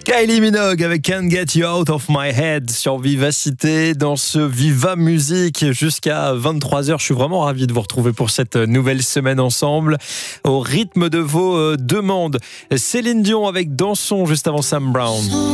Kylie Minogue avec Can't Get You Out of My Head sur Vivacité dans ce Viva Musique jusqu'à 23h. Je suis vraiment ravi de vous retrouver pour cette nouvelle semaine ensemble au rythme de vos demandes. Céline Dion avec Dansons juste avant Sam Brown.